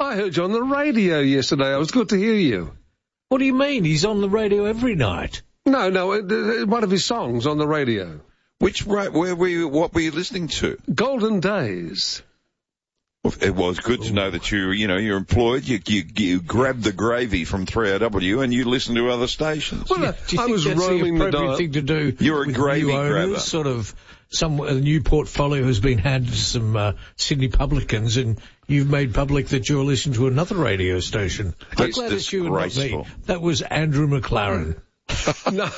I heard you on the radio yesterday. It was good to hear you. What do you mean? He's on the radio every night. No, one of his songs on the radio. What were you listening to? Golden Days. Well, it was good to know that you're employed. You grab the gravy from 3RW and you listen to other stations. Well, I was roaming the appropriate thing to do. You're a gravy grabber. Sort of a new portfolio has been handed to some Sydney publicans, and you've made public that you're listening to another radio station. That's disgraceful. That was Andrew McLaren. No,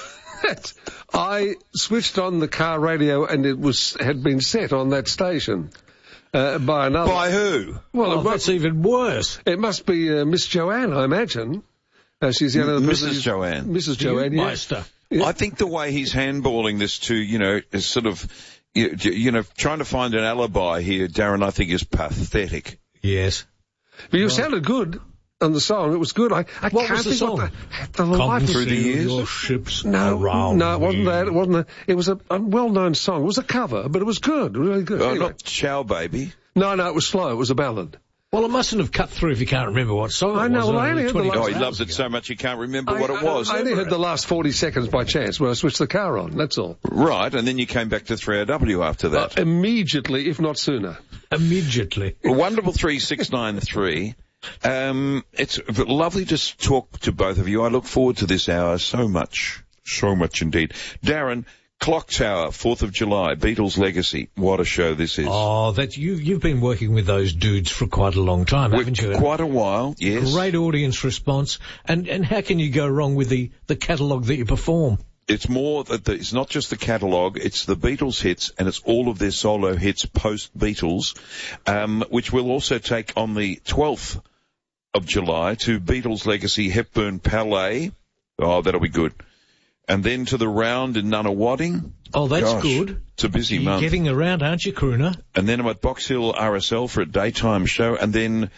I switched on the car radio and it had been set on that station by another. By who? Well, that's even worse. It must be Miss Joanne, I imagine. She's the other Mrs. Joanne. Mrs. Joanne, Meister. Yeah. I think the way he's handballing this to, is sort of, trying to find an alibi here, Darren, I think is pathetic. Yes. But you sounded good on the song. It was good. I what can't was the think song? what the life through the years. Your ships No, around it wasn't that. It wasn't. It was a well-known song. It was a cover, but it was good, really good. Oh, Anyway. not Chow Baby. No, it was slow. It was a ballad. Well, it mustn't have cut through if you can't remember what song it I know, was. well, I only heard the last- Oh, he loves it so much he can't remember what it was. I only heard the last 40 seconds by chance when I switched the car on. That's all. Right, and then you came back to 3RW after that. Immediately, if not sooner. Immediately. Wonderful 3693. It's lovely to talk to both of you. I look forward to this hour so much indeed. Darren, Clock Tower, 4th of July, Beatles Legacy. What a show this is. Oh, you've been working with those dudes for quite a long time, haven't you? Quite a while, yes. Great audience response. And how can you go wrong with the catalogue that you perform? It's more that it's not just the catalogue, it's the Beatles hits, and it's all of their solo hits post-Beatles, which we'll also take on the 12th of July to Beatles Legacy Hepburn Palais. Oh, that'll be good. And then to the Round in Nunawading. Oh, that's Gosh, good. It's a busy You're month. getting around, aren't you, Crooner? And then I'm at Box Hill RSL for a daytime show, and then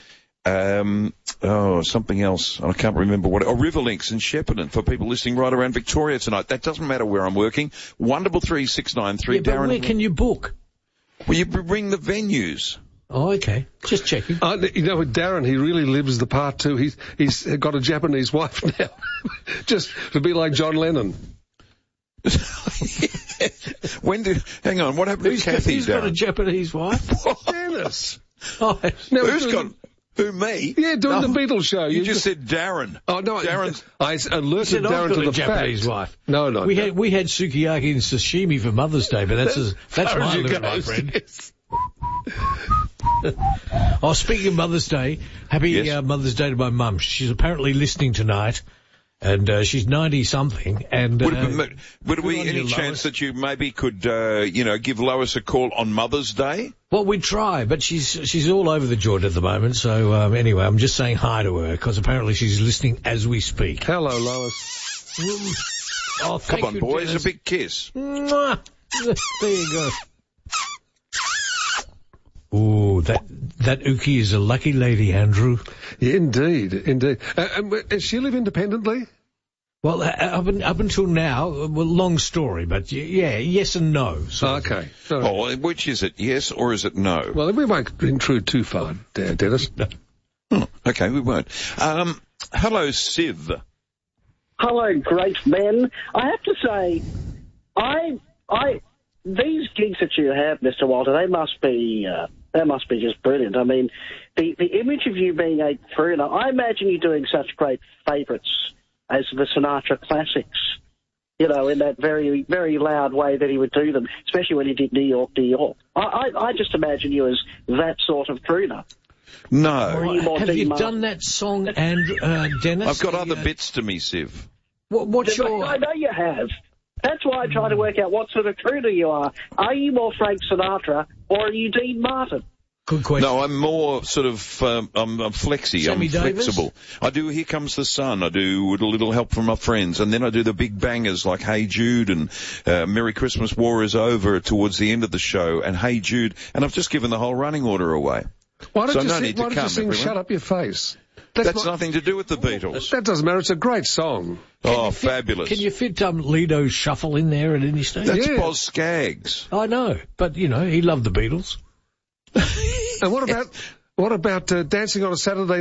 something else. I can't remember what. Riverlinks in Shepparton for people listening right around Victoria tonight. That doesn't matter where I'm working. Wonderful 3693. Yeah, but Darren, where can you book? Well, you bring the venues. Oh, okay. Just checking. With Darren, he really lives the part too. He's got a Japanese wife now. Just to be like John Lennon. Hang on, what happened to Kathy, He's Darren? got a Japanese wife? Dennis. Oh, No, Who, me? Yeah, doing the Beatles show. You just said Darren. Oh, no. Darren's... I alerted Darren to the Japanese fact. wife. No. We had sukiyaki and sashimi for Mother's Day, but that's my limit, my friend. Yes. Oh, speaking of Mother's Day, happy Mother's Day to my mum. She's apparently listening tonight, and she's 90-something. And would it be any chance that you maybe could, give Lois a call on Mother's Day? Well, we try, but she's all over the joint at the moment. So anyway, I'm just saying hi to her because apparently she's listening as we speak. Hello, Lois. Oh, Come on, boys, Dennis. a big kiss. Mwah. There you go. Ooh, that Uki is a lucky lady, Andrew. Yeah, indeed. Does she live independently? Well, up until now, long story, but yeah, yes and no. Okay. Oh, which is it, yes or is it no? Well, we won't intrude too far, Dennis. Okay, we won't. Hello, Siv. Hello, great men. I have to say, these gigs that you have, Mr. Walter, they must be just brilliant. I mean, the image of you being a crooner, I imagine you doing such great favourites as the Sinatra classics, in that very, very loud way that he would do them, especially when he did New York, New York. I just imagine you as that sort of crooner. No. Have you done that song, Dennis? I've got other bits to me, Siv. What's your... I know you have. That's why I'm trying to work out what sort of crooner you are. Are you more Frank Sinatra or are you Dean Martin? Good question. No, I'm more sort of, I'm flexy, Sammy I'm Davis? flexible. I do Here Comes the Sun, I do With a Little Help from My Friends, and then I do the big bangers like Hey Jude and Merry Christmas, War is Over towards the end of the show, and Hey Jude, and I've just given the whole running order away. Why don't So you sing Shut Up Your Face? That's nothing to do with the Beatles. That doesn't matter. It's a great song. Fabulous. Can you fit Lido's Shuffle in there at any stage? That's Boz Scaggs. I know, but, he loved the Beatles. And what about Dancing on a Saturday